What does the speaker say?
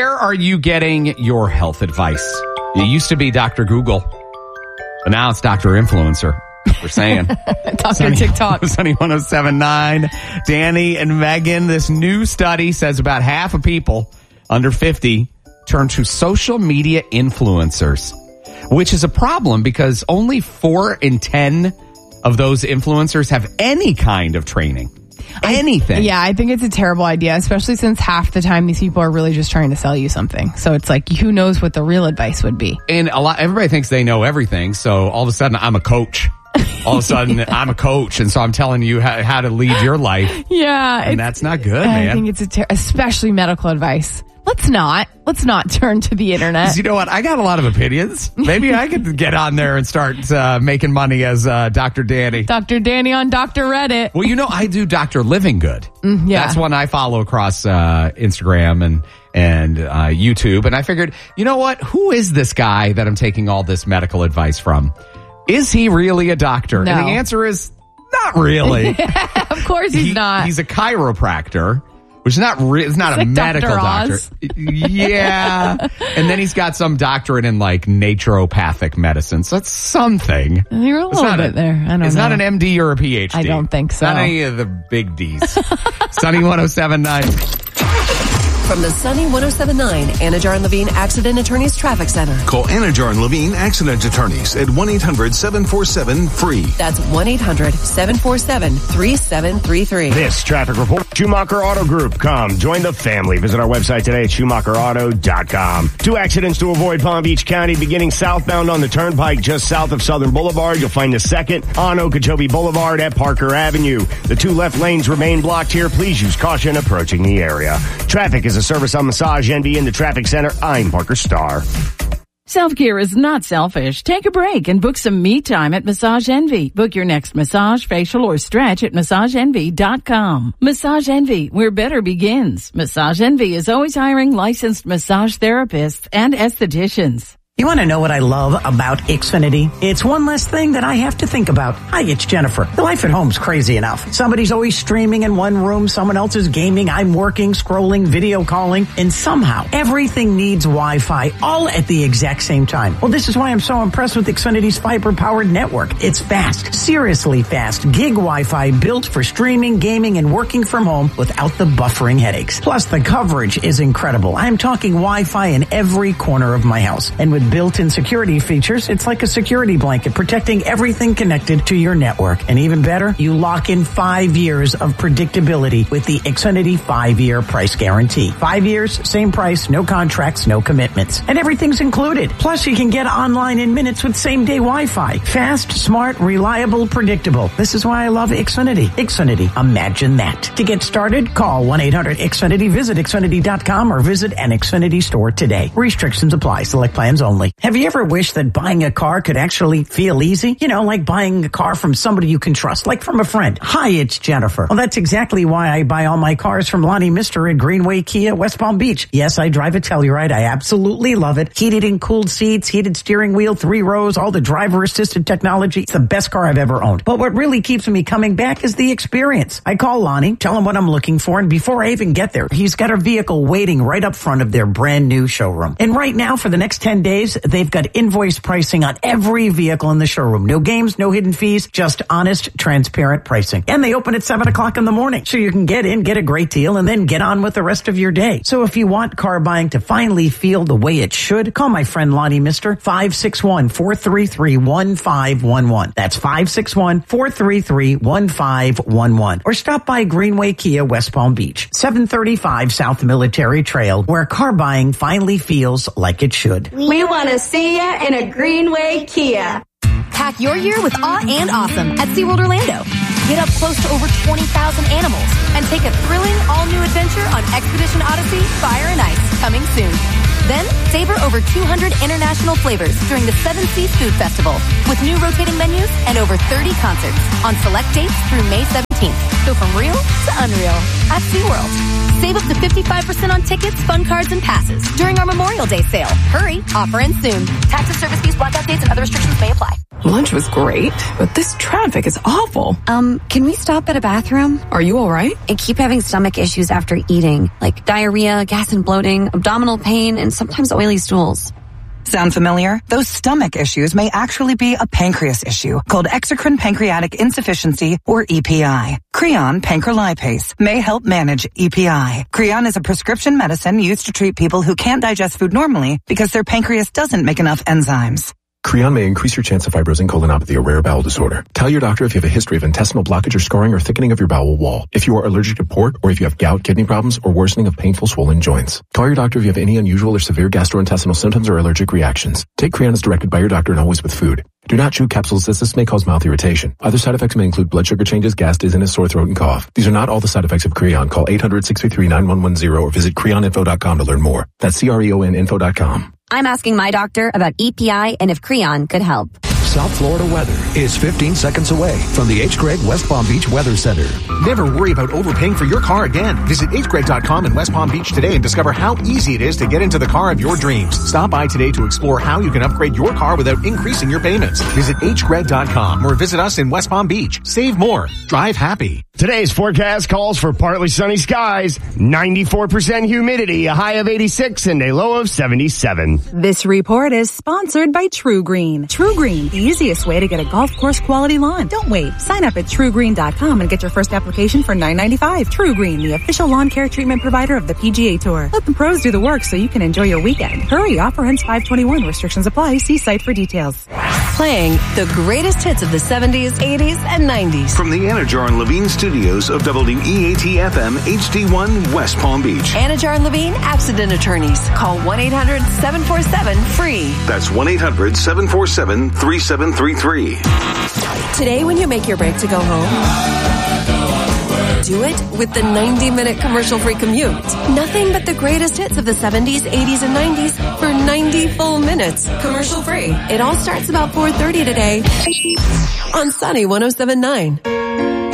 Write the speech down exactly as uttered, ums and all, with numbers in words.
Where are you getting your health advice? It used to be Doctor Google, but now it's Doctor Influencer. We're saying. Doctor Sunny, TikTok. Sunny one oh seven point nine. Danny and Megan, this new study says about half of people under fifty turn to social media influencers, which is a problem because only four in ten of those influencers have any kind of training. Anything. I, yeah, I think it's a terrible idea, especially since half the time these people are really just trying to sell you something. So it's like, who knows what the real advice would be? And a lot, everybody thinks they know everything. So all of a sudden, I'm a coach. All of a sudden, yeah. I'm a coach, and so I'm telling you how, how to lead your life. Yeah. And that's not good, I man. I think it's a ter- especially medical advice. Let's not. Let's not turn to the internet. You know what? I got a lot of opinions. Maybe I could get on there and start uh, making money as uh, Doctor Danny. Doctor Danny on Doctor Reddit. Well, you know, I do Doctor Living Good. Mm, yeah. That's one I follow across uh, Instagram and and uh, YouTube. And I figured, you know what? Who is this guy that I'm taking all this medical advice from? Is he really a doctor? No. And the answer is not really. Of course he's he, not. He's a chiropractor. Which is not re- it's not it's a like medical Doctor doctor. Yeah. And then he's got some doctorate in like naturopathic medicine. So that's something. You're a little bit a, there. I don't it's know. not an M D or a P H D. I don't think so. Not any of the big D's. Sunny one oh seven point nine. From the Sunny one oh seven point nine Anajar and Levine Accident Attorneys Traffic Center. Call Anajar and Levine Accident Attorneys at one eight hundred seven four seven free. That's one eight hundred seven four seven three seven three three. This traffic report, Schumacher Auto Group. Come, join the family. Visit our website today at schumacher auto dot com. Two accidents to avoid Palm Beach County. Beginning southbound on the Turnpike just south of Southern Boulevard. You'll find the second on Okeechobee Boulevard at Parker Avenue. The two left lanes remain blocked here. Please use caution approaching the area. Traffic is a service on Massage Envy in the Traffic Center. I'm Parker Starr. Self-care is not selfish. Take a break and book some me time at Massage Envy. Book your next massage, facial, or stretch at massage envy dot com. Massage Envy, where better begins. Massage Envy is always hiring licensed massage therapists and estheticians. You want to know what I love about Xfinity? It's one less thing that I have to think about. Hi, it's Jennifer. The life at home's crazy enough. Somebody's always streaming in one room, someone else is gaming, I'm working, scrolling, video calling, and somehow everything needs Wi-Fi all at the exact same time. Well, this is why I'm so impressed with Xfinity's fiber-powered network. It's fast, seriously fast, gig Wi-Fi built for streaming, gaming, and working from home without the buffering headaches. Plus, the coverage is incredible. I'm talking Wi-Fi in every corner of my house. And with built-in security features, it's like a security blanket protecting everything connected to your network. And even better, you lock in five years of predictability with the Xfinity five-year price guarantee. Five years, same price, no contracts, no commitments. And everything's included. Plus, you can get online in minutes with same-day Wi-Fi. Fast, smart, reliable, predictable. This is why I love Xfinity. Xfinity, imagine that. To get started, call one eight hundred X Finity, visit Xfinity dot com, or visit an Xfinity store today. Restrictions apply. Select plans only. Have you ever wished that buying a car could actually feel easy? You know, like buying a car from somebody you can trust, like from a friend. Hi, it's Jennifer. Well, that's exactly why I buy all my cars from Lonnie Mister at Greenway Kia, West Palm Beach. Yes, I drive a Telluride. I absolutely love it. Heated and cooled seats, heated steering wheel, three rows, all the driver-assisted technology. It's the best car I've ever owned. But what really keeps me coming back is the experience. I call Lonnie, tell him what I'm looking for, and before I even get there, he's got a vehicle waiting right up front of their brand new showroom. And right now, for the next ten days, they've got invoice pricing on every vehicle in the showroom. No games, no hidden fees, just honest, transparent pricing. And they open at seven o'clock in the morning. So you can get in, get a great deal, and then get on with the rest of your day. So if you want car buying to finally feel the way it should, call my friend Lonnie Mister, five six one, four three three, one five one one. That's five six one, four three three, one five one one. Or stop by Greenway Kia, West Palm Beach, seven thirty-five South Military Trail, where car buying finally feels like it should. We want to see ya in a Greenway Kia. Pack your year with awe and awesome at SeaWorld Orlando. Get up close to over twenty thousand animals and take a thrilling all-new adventure on Expedition Odyssey Fire and Ice, coming soon. Then, savor over two hundred international flavors during the Seven Seas Food Festival with new rotating menus and over thirty concerts on select dates through May seventeenth. Go from real to unreal at SeaWorld. Save up to fifty-five percent on tickets, fun cards, and passes during our Memorial Day sale. Hurry, offer ends soon. Taxes, service fees, blackout dates, and other restrictions may apply. Lunch was great, but this traffic is awful. Um, can we stop at a bathroom? Are you all right? I keep having stomach issues after eating, like diarrhea, gas and bloating, abdominal pain, and sometimes oily stools. Sound familiar? Those stomach issues may actually be a pancreas issue called exocrine pancreatic insufficiency, or E P I. Creon pancrelipase may help manage E P I. Creon is a prescription medicine used to treat people who can't digest food normally because their pancreas doesn't make enough enzymes. Creon may increase your chance of fibrosing colonopathy, a rare bowel disorder. Tell your doctor if you have a history of intestinal blockage or scarring or thickening of your bowel wall, if you are allergic to pork, or if you have gout, kidney problems, or worsening of painful swollen joints. Call your doctor if you have any unusual or severe gastrointestinal symptoms or allergic reactions. Take Creon as directed by your doctor and always with food. Do not chew capsules as this may cause mouth irritation. Other side effects may include blood sugar changes, gas, dizziness, sore throat, and cough. These are not all the side effects of Creon. Call eight hundred, six three three, nine one one zero or visit creon info dot com to learn more. That's C R E O N info dot com. I'm asking my doctor about E P I and if Creon could help. South Florida weather is fifteen seconds away from the H. Gregg West Palm Beach Weather Center. Never worry about overpaying for your car again. Visit H Gregg dot com in West Palm Beach today and discover how easy it is to get into the car of your dreams. Stop by today to explore how you can upgrade your car without increasing your payments. Visit H Gregg dot com or visit us in West Palm Beach. Save more. Drive happy. Today's forecast calls for partly sunny skies, ninety-four percent humidity, a high of eighty-six and a low of seventy-seven. This report is sponsored by True Green. True Green, the easiest way to get a golf course quality lawn. Don't wait. Sign up at true green dot com and get your first application for nine ninety-five. True Green, the official lawn care treatment provider of the P G A Tour. Let the pros do the work so you can enjoy your weekend. Hurry, offer ends five twenty-one. Restrictions apply. See site for details. Playing the greatest hits of the seventies, eighties, and nineties. From the Anajar and Levine studios of W E A T F M H D one West Palm Beach. Anajar and Levine Accident Attorneys. Call one eight hundred, seven four seven, free. That's one eight hundred, seven four seven, three seven three three. Today, when you make your break to go home, do it with the ninety-minute commercial-free commute. Nothing but the greatest hits of the seventies, eighties, and nineties for ninety full minutes. Commercial-free. It all starts about four thirty today on Sunny one oh seven point nine.